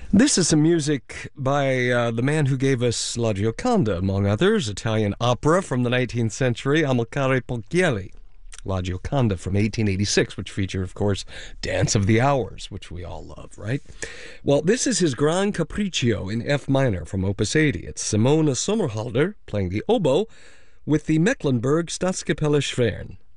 This is some music by the man who gave us La Gioconda, among others, Italian opera from the 19th century, Amilcare Ponchielli. La Gioconda from 1886, which featured, of course, Dance of the Hours, which we all love, right? Well, this is his Gran Capriccio in F minor from Opus 80. It's Simone Sommerhalder playing the oboe with the Mecklenburg Staatskapelle Schwern.